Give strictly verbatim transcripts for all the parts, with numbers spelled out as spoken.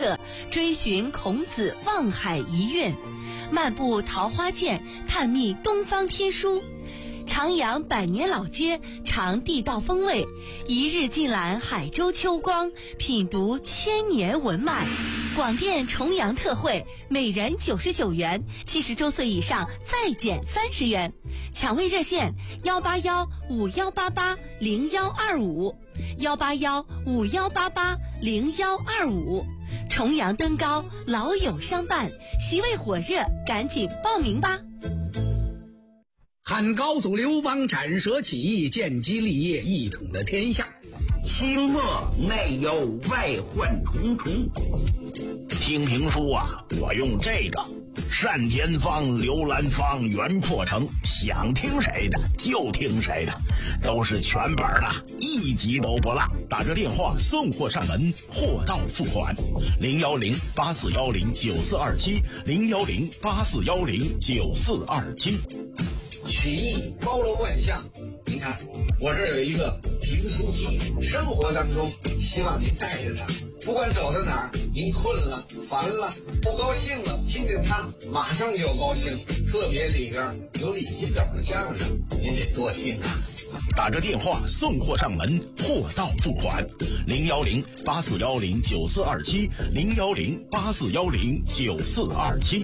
策，追寻孔子望海遗韵，漫步桃花涧，探秘东方天书。徜徉百年老街，尝地道风味；一日尽览海州秋光，品读千年文脉。广电重阳特惠，每人九十九元，七十周岁以上再减三十元。抢位热线：幺八幺五幺八八零幺二五，幺八幺五幺八八零幺二五。重阳登高，老友相伴，席位火热，赶紧报名吧！ 汉高祖刘邦斩蛇起义，建基立业，一统了天下。 清末内忧外患重重。 听评书啊，我用这个单田芳、刘兰芳、袁阔成，想听谁的就听谁的，都是全本的，一集都不落。打着电话送货上门，货到付款。零幺零八四幺零九四二七，零幺零八四幺零九四二七。 曲艺包罗万象，您看我这儿有一个评书机，生活当中希望您带着它，不管走到哪儿，您困了、烦了、不高兴了，听见它马上就高兴。特别里边有李金斗的相声，您得多听啊。 打着电话送货上门，货到付款。零幺零八四幺零九四二七，零幺零八四幺零九四二七。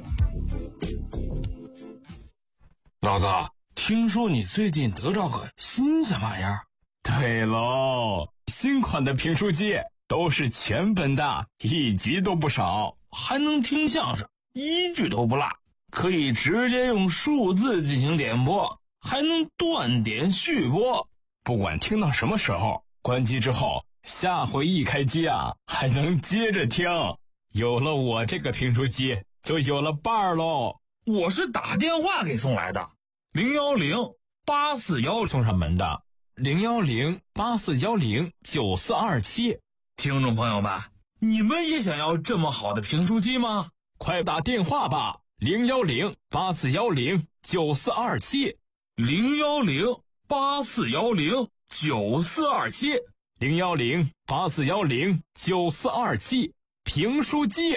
老子听说你最近得着个新鲜玩意儿？ 对喽，新款的评书机都是全本的，一集都不少， 还能听相声，一句都不落，可以直接用数字进行点播，还能断点续播。 不管听到什么时候，关机之后，下回一开机啊，还能接着听。有了我这个评书机，就有了伴儿喽。 我是打电话给送来的，零幺零八四幺送上门的，零幺零八四幺零九四二七。 听众朋友们，你们也想要这么好的评书机吗？ 快打电话吧，零幺零八四幺零九四二七， 零幺零八四幺零九四二七， 零幺零八四幺零九四二七，评书机。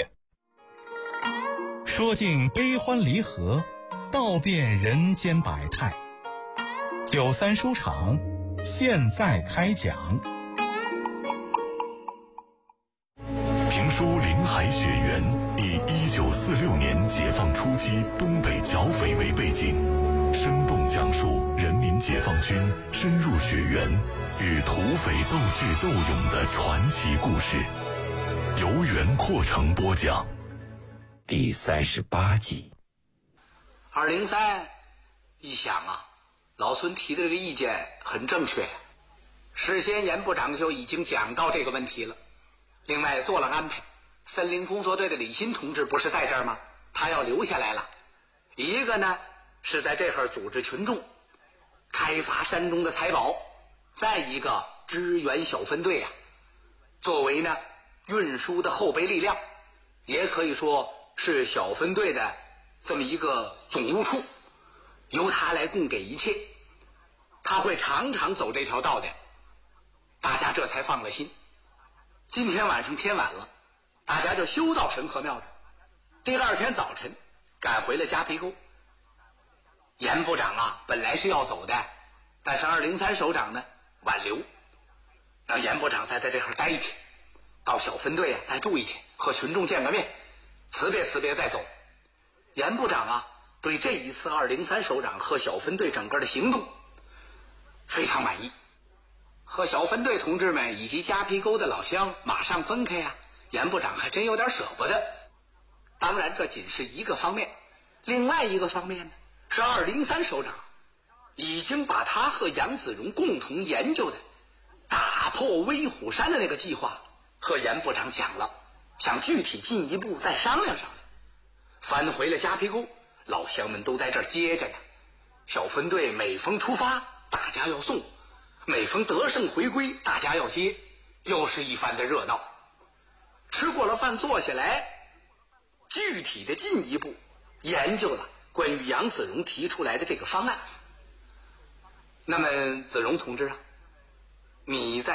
说尽悲欢离合，道遍人间百态。九三书场现在开讲。 评书《林海雪原》以一九四六年解放初期东北剿匪为背景，生动讲述人民解放军深入雪原与土匪斗智斗勇的传奇故事，由袁阔成播讲。 第三十八集。 二零三一想啊，老孙提的这个意见很正确，事先严部长就已经讲到这个问题了，另外做了安排。森林工作队的李新同志不是在这儿吗？他要留下来了。一个呢是在这儿组织群众开发山中的财宝，再一个支援小分队啊，作为呢运输的后备力量，也可以说是小分队的这么一个总务处，由他来供给一切。他会常常走这条道的，大家这才放了心。今天晚上天晚了，大家就休到神河庙这。第二天早晨赶回了夹皮沟。严部长啊本来是要走的，但是二零三首长呢挽留，让严部长再在这儿待一天，到小分队啊再住一天，和群众见个面，辞别辞别再走。严部长啊对这一次二零三首长和小分队整个的行动非常满意。和小分队同志们以及夹皮沟的老乡马上分开呀、啊，严部长还真有点舍不得。当然这仅是一个方面，另外一个方面呢是二零三首长已经把他和杨子荣共同研究的打破威虎山的那个计划和严部长讲了，想具体进一步再商量商量。返回了夹皮沟，老乡们都在这儿接着呢。小分队每逢出发大家要送，每逢得胜回归大家要接，又是一番的热闹。吃过了饭坐下来，具体的进一步研究了关于杨子荣提出来的这个方案。那么子荣同志啊，你在